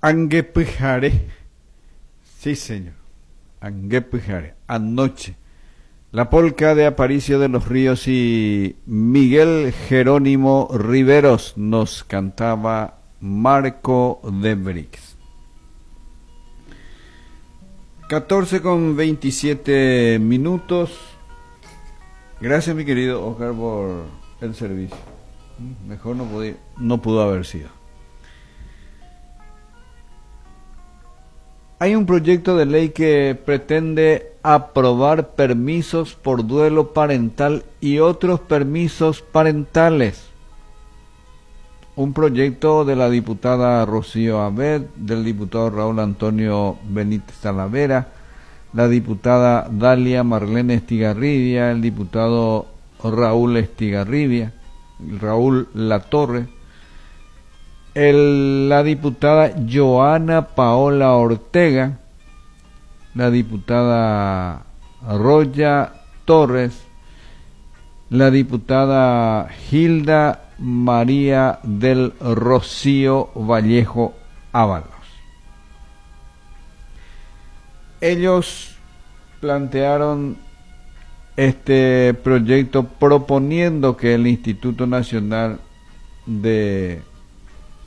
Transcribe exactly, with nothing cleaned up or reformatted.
Anguepujare. Sí, señor. Anguepujare. Anoche. La polca de Aparicio de los Ríos y Miguel Jerónimo Riveros nos cantaba Marco de Brix. catorce con veintisiete minutos. Gracias, mi querido Oscar, por el servicio. Mejor no podía, no pudo haber sido. Hay un proyecto de ley que pretende aprobar permisos por duelo parental y otros permisos parentales. Un proyecto de la diputada Rocío Abed, del diputado Raúl Antonio Benítez Talavera, la diputada Dalia Marlene Estigarribia, el diputado Raúl Estigarribia, Raúl Latorre, el, la diputada Joana Paola Ortega, la diputada Roya Torres, la diputada Hilda María del Rocío Vallejo Ábalos. Ellos plantearon este proyecto proponiendo que el Instituto Nacional de